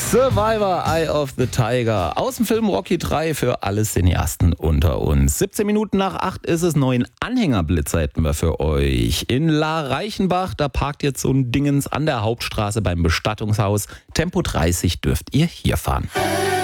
Survivor, Eye of the Tiger. Aus dem Film Rocky 3 für alle Cineasten unter uns. 17 Minuten nach 8 ist es, neuen Anhängerblitz hätten wir für euch. In La Reichenbach, da parkt jetzt so ein Dingens an der Hauptstraße beim Bestattungshaus. Tempo 30 dürft ihr hier fahren.